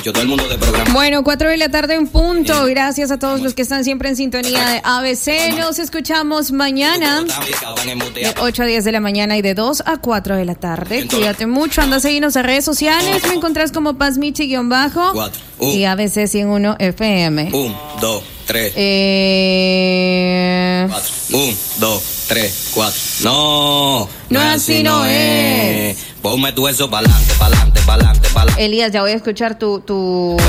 Todo el mundo de programa. Bueno, 4 de la tarde en punto. Gracias a todos los que están siempre en sintonía de ABC. Nos escuchamos mañana de 8 a 10 de la mañana y de 2 a 4 de la tarde. Cuídate mucho. Anda a seguirnos a redes sociales. Me encontrás como Pazmichi-bajo y ABC 101 FM. 1, 2, 3. 1, 2, 3, 4. No así no es. Ponme tu eso pa'lante, pa'lante, pa'lante, pa'lante. Elías, ya voy a escuchar tu